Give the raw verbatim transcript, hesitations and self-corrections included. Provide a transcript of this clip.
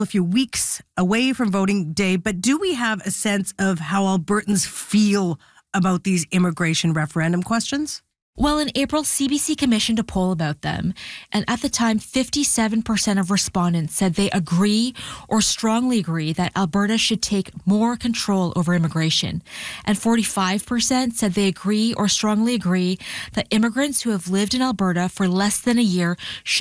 a few weeks away from voting day, but do we have a sense of how Albertans feel about these immigration referendum questions? Well, in April, C B C commissioned a poll about them, and at the time, fifty-seven percent of respondents said they agree or strongly agree that Alberta should take more control over immigration, and forty-five percent said they agree or strongly agree that immigrants who have lived in Alberta for less than a year should